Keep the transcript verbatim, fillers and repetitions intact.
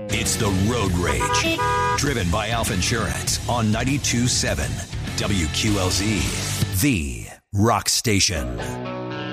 It's the Road Rage, driven by Alpha Insurance on ninety-two point seven W Q L Z, the rock station.